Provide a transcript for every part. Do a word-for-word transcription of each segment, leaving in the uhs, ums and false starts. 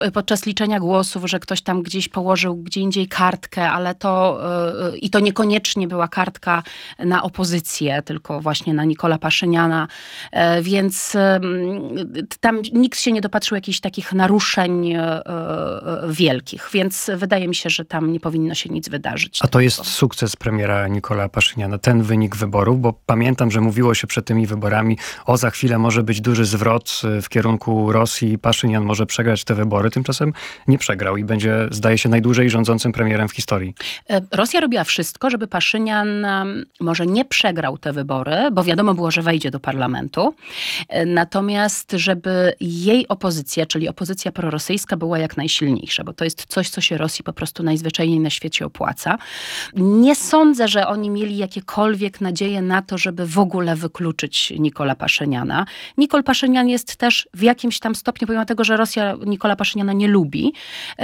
podczas liczenia głosów, że ktoś tam gdzieś położył gdzie indziej kartkę, ale to yy, i to niekoniecznie była kartka na opozycję, tylko właśnie na Nikola Paszyniana, yy, więc yy, tam nikt się nie dopatrzył jakichś takich naruszeń yy, yy, wielkich, więc wydaje mi się, że tam nie powinno się nic wydarzyć. A to jest sukces premiera Nikola Paszyniana, ten wynik wyborów, bo pamiętam, że mówiło się przed tymi wyborami, o za chwilę może być duży zwrot w kierunku Rosji, Paszynian może przegrać te wybory. Tymczasem nie przegrał i będzie, zdaje się, najdłużej rządzącym premierem w historii. Rosja robiła wszystko, żeby Paszynian może nie przegrał te wybory, bo wiadomo było, że wejdzie do parlamentu. Natomiast żeby jej opozycja, czyli opozycja prorosyjska była jak najsilniejsza, bo to jest coś, co się Rosji po prostu najzwyczajniej na świecie opłaca. Nie sądzę, że oni mieli jakiekolwiek nadzieje na to, żeby w ogóle wykluczyć Nikola Paszyniana. Nikol Paszynian jest też w jakimś tam stopniu, pomimo tego, że Rosja Nikola Paszyniana nie lubi,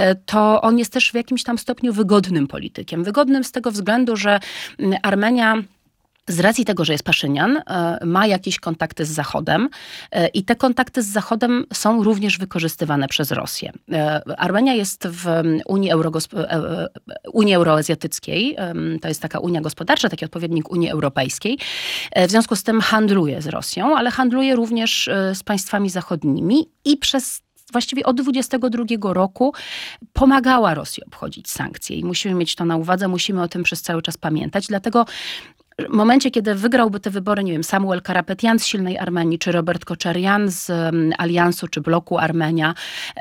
to on jest też w jakimś tam stopniu wygodnym politykiem. Wygodnym z tego względu, że Armenia z racji tego, że jest Paszynian, ma jakieś kontakty z Zachodem i te kontakty z Zachodem są również wykorzystywane przez Rosję. Armenia jest w Unii, Eurogosp- Unii Euroazjatyckiej, to jest taka Unia Gospodarcza, taki odpowiednik Unii Europejskiej. W związku z tym handluje z Rosją, ale handluje również z państwami zachodnimi i przez właściwie od dwudziestego drugiego roku pomagała Rosji obchodzić sankcje i musimy mieć to na uwadze, musimy o tym przez cały czas pamiętać, dlatego w momencie, kiedy wygrałby te wybory, nie wiem, Samuel Karapetyan z Silnej Armenii, czy Robert Koczaryan z um, Aliansu, czy Bloku Armenia,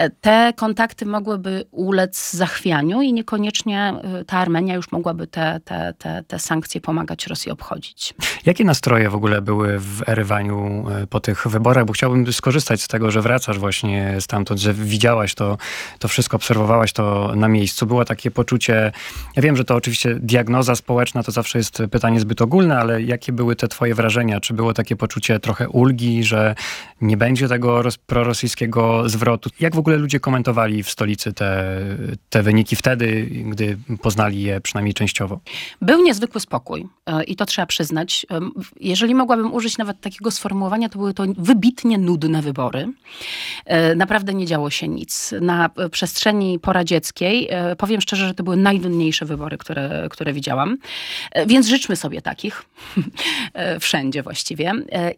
te kontakty mogłyby ulec zachwianiu i niekoniecznie ta Armenia już mogłaby te, te, te, te sankcje pomagać Rosji obchodzić. Jakie nastroje w ogóle były w Erywaniu po tych wyborach? Bo chciałbym skorzystać z tego, że wracasz właśnie stamtąd, że widziałaś to, to wszystko, obserwowałaś to na miejscu. Było takie poczucie, ja wiem, że to oczywiście diagnoza społeczna, to zawsze jest pytanie zbyt ogólne, ale jakie były te twoje wrażenia? Czy było takie poczucie trochę ulgi, że nie będzie tego roz, prorosyjskiego zwrotu? Jak w ogóle ludzie komentowali w stolicy te, te wyniki wtedy, gdy poznali je przynajmniej częściowo? Był niezwykły spokój i to trzeba przyznać. Jeżeli mogłabym użyć nawet takiego sformułowania, to były to wybitnie nudne wybory. Naprawdę nie działo się nic. Na przestrzeni poradzieckiej, powiem szczerze, że to były najnudniejsze wybory, które, które widziałam. Więc życzmy sobie takich. Wszędzie właściwie.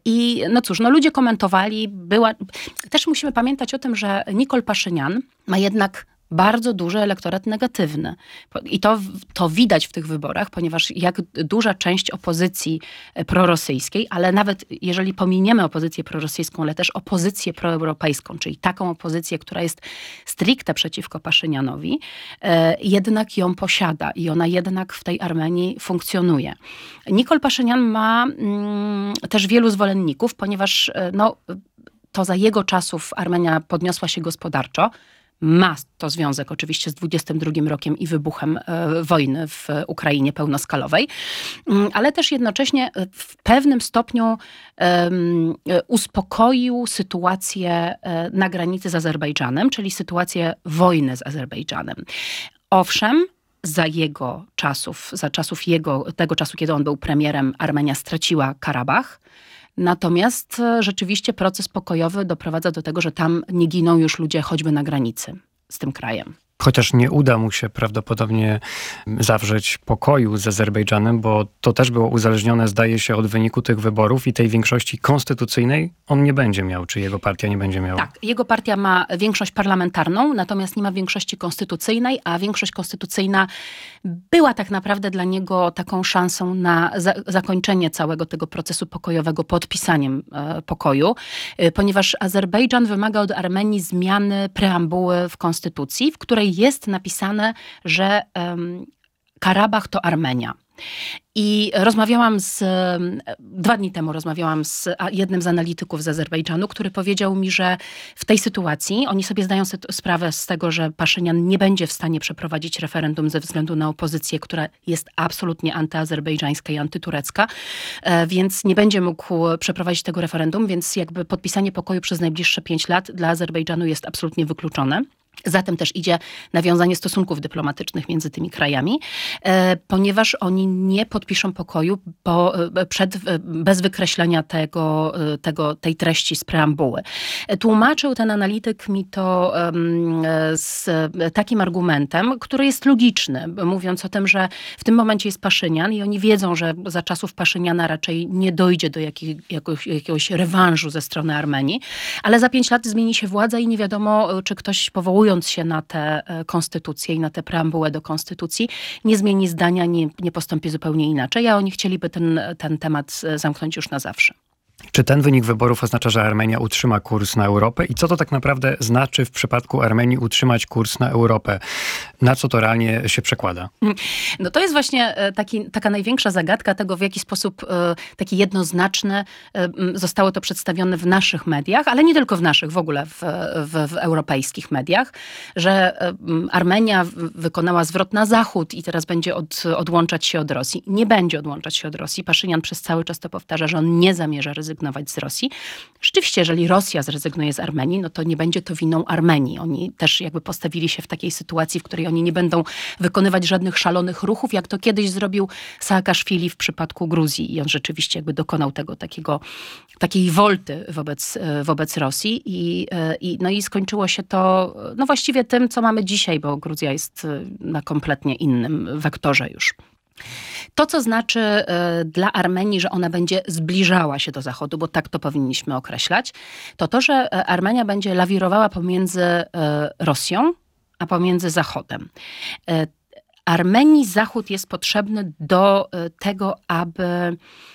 I no cóż, no ludzie komentowali. Była... Też musimy pamiętać o tym, że Nikol Paszynian ma jednak bardzo duży elektorat negatywny. I to, to widać w tych wyborach, ponieważ jak duża część opozycji prorosyjskiej, ale nawet jeżeli pominiemy opozycję prorosyjską, ale też opozycję proeuropejską, czyli taką opozycję, która jest stricte przeciwko Paszynianowi, jednak ją posiada i ona jednak w tej Armenii funkcjonuje. Nikol Paszynian ma mm, też wielu zwolenników, ponieważ no, to za jego czasów Armenia podniosła się gospodarczo. Ma to związek oczywiście z dwudziestym drugim rokiem i wybuchem e, wojny w Ukrainie pełnoskalowej, ale też jednocześnie w pewnym stopniu e, uspokoił sytuację e, na granicy z Azerbejdżanem, czyli sytuację wojny z Azerbejdżanem. Owszem, za jego czasów, za czasów jego, tego czasu, kiedy on był premierem, Armenia straciła Karabach. Natomiast rzeczywiście proces pokojowy doprowadza do tego, że tam nie giną już ludzie choćby na granicy z tym krajem. Chociaż nie uda mu się prawdopodobnie zawrzeć pokoju z Azerbejdżanem, bo to też było uzależnione, zdaje się, od wyniku tych wyborów i tej większości konstytucyjnej on nie będzie miał, czy jego partia nie będzie miała. Tak, jego partia ma większość parlamentarną, natomiast nie ma większości konstytucyjnej, a większość konstytucyjna była tak naprawdę dla niego taką szansą na za- zakończenie całego tego procesu pokojowego podpisaniem e, pokoju, e, ponieważ Azerbejdżan wymaga od Armenii zmiany preambuły w konstytucji, w której jest napisane, że um, Karabach to Armenia. I rozmawiałam z, dwa dni temu rozmawiałam z jednym z analityków z Azerbejdżanu, który powiedział mi, że w tej sytuacji oni sobie zdają sprawę z tego, że Paszynian nie będzie w stanie przeprowadzić referendum ze względu na opozycję, która jest absolutnie antyazerbejdżańska i antyturecka, więc nie będzie mógł przeprowadzić tego referendum, więc jakby podpisanie pokoju przez najbliższe pięć lat dla Azerbejdżanu jest absolutnie wykluczone. Za tym też idzie nawiązanie stosunków dyplomatycznych między tymi krajami, e, ponieważ oni nie podpiszą pokoju po, przed, bez wykreślenia tego, tego, tej treści z preambuły. Tłumaczył ten analityk mi to e, z takim argumentem, który jest logiczny, mówiąc o tym, że w tym momencie jest Paszynian i oni wiedzą, że za czasów Paszyniana raczej nie dojdzie do jakich, jakiegoś, jakiegoś rewanżu ze strony Armenii, ale za pięć lat zmieni się władza i nie wiadomo, czy ktoś powołując się na tę konstytucję i na tę preambułę do konstytucji, nie zmieni zdania, nie, nie postąpi zupełnie inaczej, a oni chcieliby ten, ten temat zamknąć już na zawsze. Czy ten wynik wyborów oznacza, że Armenia utrzyma kurs na Europę? I co to tak naprawdę znaczy w przypadku Armenii utrzymać kurs na Europę? Na co to realnie się przekłada? No to jest właśnie taki, taka największa zagadka tego, w jaki sposób taki jednoznaczny zostało to przedstawione w naszych mediach, ale nie tylko w naszych, w ogóle w, w, w europejskich mediach, że Armenia wykonała zwrot na zachód i teraz będzie od, odłączać się od Rosji. Nie będzie odłączać się od Rosji. Paszynian przez cały czas to powtarza, że on nie zamierza rezygnować z Rosji. Rzeczywiście, jeżeli Rosja zrezygnuje z Armenii, no to nie będzie to winą Armenii. Oni też jakby postawili się w takiej sytuacji, w której oni nie będą wykonywać żadnych szalonych ruchów, jak to kiedyś zrobił Saakaszwili w przypadku Gruzji. I on rzeczywiście jakby dokonał tego takiego, takiej wolty wobec, wobec Rosji. I, i, no i skończyło się to no właściwie tym, co mamy dzisiaj, bo Gruzja jest na kompletnie innym wektorze już. To, co znaczy y, dla Armenii, że ona będzie zbliżała się do Zachodu, bo tak to powinniśmy określać, to to, że Armenia będzie lawirowała pomiędzy y, Rosją, a pomiędzy Zachodem. Y, Armenii Zachód jest potrzebny do y, tego, aby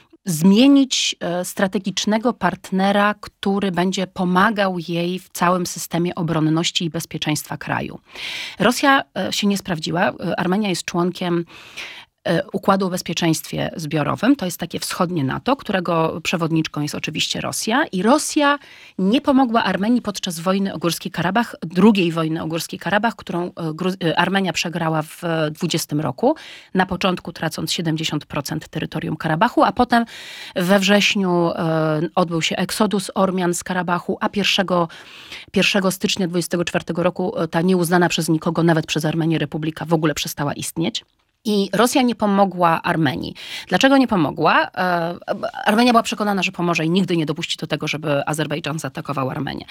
zmienić strategicznego partnera, który będzie pomagał jej w całym systemie obronności i bezpieczeństwa kraju. Rosja się nie sprawdziła. Armenia jest członkiem Układu o Bezpieczeństwie Zbiorowym. To jest takie wschodnie NATO, którego przewodniczką jest oczywiście Rosja. I Rosja nie pomogła Armenii podczas wojny o Górski Karabach, drugiej wojny o Górski Karabach, którą Armenia przegrała w dwudziestym roku. Na początku tracąc siedemdziesiąt procent terytorium Karabachu, a potem we wrześniu odbył się eksodus Ormian z Karabachu, a pierwszego stycznia dwudziestego czwartego roku ta nieuznana przez nikogo, nawet przez Armenię, republika w ogóle przestała istnieć. I Rosja nie pomogła Armenii. Dlaczego nie pomogła? Armenia była przekonana, że pomoże i nigdy nie dopuści do tego, żeby Azerbejdżan zaatakował Armenię.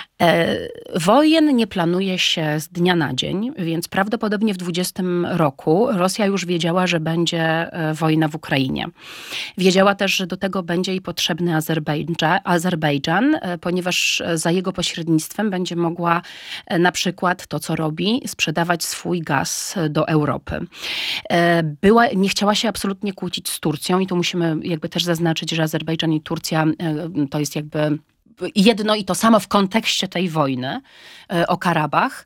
Wojen nie planuje się z dnia na dzień, więc prawdopodobnie w dwudziestym roku Rosja już wiedziała, że będzie wojna w Ukrainie. Wiedziała też, że do tego będzie jej potrzebny Azerbejdżan, Azerbejdżan, ponieważ za jego pośrednictwem będzie mogła na przykład to, co robi, sprzedawać swój gaz do Europy. Była, nie chciała się absolutnie kłócić z Turcją i tu musimy jakby też zaznaczyć, że Azerbejdżan i Turcja to jest jakby jedno i to samo w kontekście tej wojny o Karabach.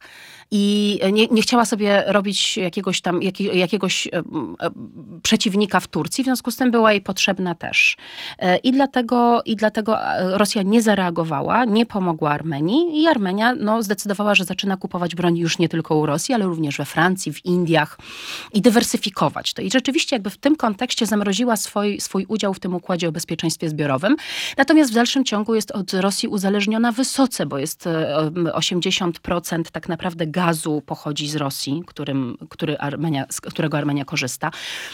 I nie, nie chciała sobie robić jakiegoś tam, jak, jakiegoś e, e, przeciwnika w Turcji, w związku z tym była jej potrzebna też. E, I dlatego, i dlatego Rosja nie zareagowała, nie pomogła Armenii i Armenia no, zdecydowała, że zaczyna kupować broń już nie tylko u Rosji, ale również we Francji, w Indiach i dywersyfikować to. I rzeczywiście jakby w tym kontekście zamroziła swój, swój udział w tym układzie o bezpieczeństwie zbiorowym. Natomiast w dalszym ciągu jest od Rosji uzależniona wysoce, bo jest osiemdziesiąt procent tak naprawdę gazu pochodzi z Rosji, którym, który Armenia, z którego Armenia korzysta.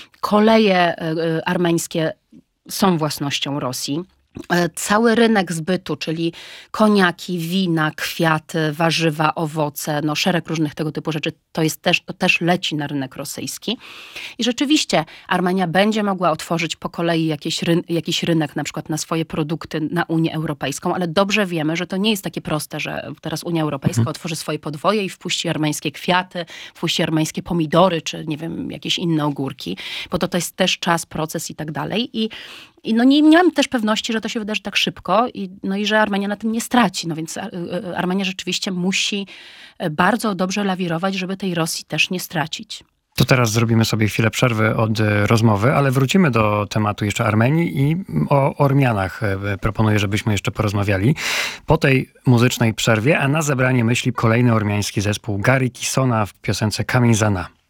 Koleje armeńskie są własnością Rosji. Cały rynek zbytu, czyli koniaki, wina, kwiaty, warzywa, owoce, no szereg różnych tego typu rzeczy, to, jest też, to też leci na rynek rosyjski. I rzeczywiście Armenia będzie mogła otworzyć po kolei jakiś, ry, jakiś rynek na przykład na swoje produkty na Unię Europejską, ale dobrze wiemy, że to nie jest takie proste, że teraz Unia Europejska mhm. otworzy swoje podwoje i wpuści armeńskie kwiaty, wpuści armeńskie pomidory, czy nie wiem, jakieś inne ogórki, bo to, to jest też czas, proces i tak dalej. I I no nie, nie mam też pewności, że to się wydarzy tak szybko i, no i że Armenia na tym nie straci. No więc Armenia rzeczywiście musi bardzo dobrze lawirować, żeby tej Rosji też nie stracić. To teraz zrobimy sobie chwilę przerwy od rozmowy, ale wrócimy do tematu jeszcze Armenii i o Ormianach proponuję, żebyśmy jeszcze porozmawiali po tej muzycznej przerwie, a na zebranie myśli kolejny ormiański zespół Gary Kissona w piosence Kamień Zana.